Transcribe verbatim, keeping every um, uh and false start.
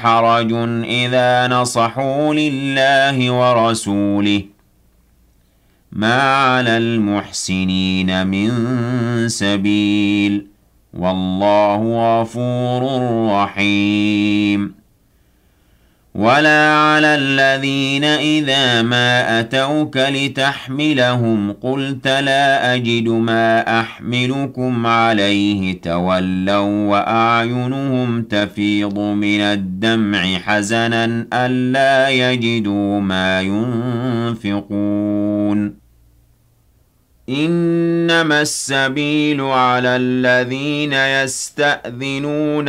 حرج إذا نصحوا لله ورسوله ما على المحسنين من سبيل والله غفور رحيم ولا على الذين إذا ما أتوك لتحملهم قلت لا أجد ما أحملكم عليه تولوا وأعينهم تفيض من الدمع حزنا ألا يجدوا ما ينفقون إنما السبيل على الذين يستأذنون